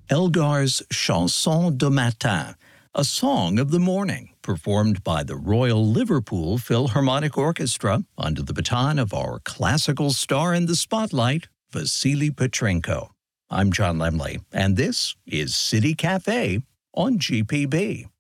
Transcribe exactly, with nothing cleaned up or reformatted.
Elgar's Chanson de Matin, a song of the morning, performed by the Royal Liverpool Philharmonic Orchestra under the baton of our classical star in the spotlight, Vasily Petrenko. I'm John Lemley, and this is City Cafe on G P B.